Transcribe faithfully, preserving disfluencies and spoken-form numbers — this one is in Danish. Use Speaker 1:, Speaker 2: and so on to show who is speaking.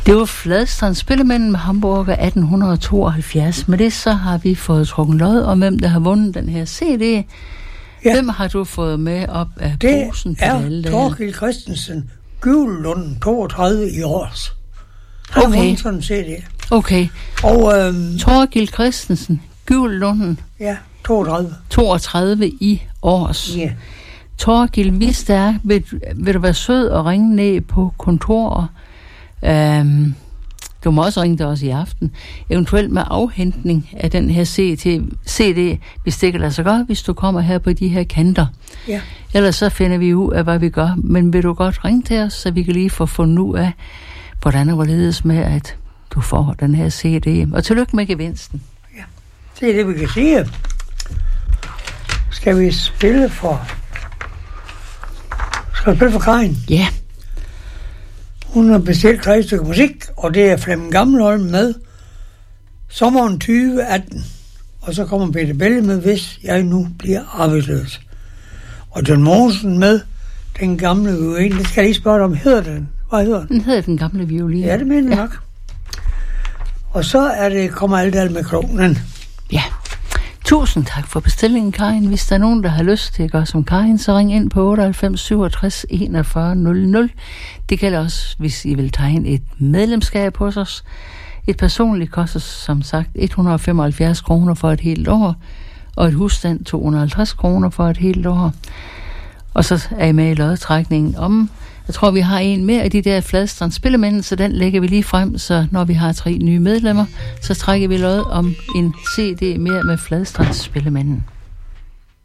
Speaker 1: Det var Fladstrand Spillemænd med Hamburger atten tooghalvfjerds. Med det så har vi fået trukket lod om, hvem der har vundet den her C D. Ja. Hvem har du fået med op af
Speaker 2: det
Speaker 1: posen?
Speaker 2: Det er Thorkild Christensen, Gyvelund toogtredive i års. Han
Speaker 1: okay.
Speaker 2: har vundet sådan en C D.
Speaker 1: Okay.
Speaker 2: Og øhm,
Speaker 1: Thorkild Christensen, Gyvelund.
Speaker 2: Ja, toogtredive.
Speaker 1: toogtredive i års.
Speaker 2: Ja.
Speaker 1: Thorkild, hvis der er, vil, vil du være sød og ringe ned på kontoret? Um, du må også ringe til os i aften, eventuelt med afhentning af den her C D, hvis det kan lade sig gøre, hvis du kommer her på de her kanter.
Speaker 2: Ja.
Speaker 1: Ellers så finder vi ud af, hvad vi gør. Men vil du godt ringe til os, så vi kan lige få fundet ud af, hvordan det var ledes med, at du får den her C D. Og tillykke med gevinsten.
Speaker 2: Ja, det er det, vi kan sige. Skal vi spille for... Skal vi spille for Karin?
Speaker 1: Ja.
Speaker 2: Hun har bestilt tre stykker musik, og det er Flemming Gammelholm med Sommeren tyve atten. Og så kommer Peter Belli med Hvis jeg nu bliver arbejdsløs. Og John Mogensen med Den gamle violin. Det skal jeg lige spørge dig om. Hedder den? Hvad hedder den?
Speaker 1: Den hedder Den gamle violin.
Speaker 2: Ja, det mener jeg ja. nok. Og så er det Kommer alt alt med kronen.
Speaker 1: Ja. Tusind tak for bestillingen, Karin. Hvis der er nogen, der har lyst til at gøre som Karin, så ring ind på otteoghalvfems syvogtres enogfyrre nul nul. Det gælder også, hvis I vil tegne et medlemskab hos os. Et personligt koster, som sagt, et hundrede og femoghalvfjerds kroner for et helt år, og et husstand to hundrede og halvtreds kroner for et helt år. Og så er I med i lodtrækningen om, jeg tror, vi har en mere af de der Fladstrand Spillemænd, så den lægger vi lige frem, så når vi har tre nye medlemmer, så trækker vi lod om en C D mere med Fladstrand Spillemænd.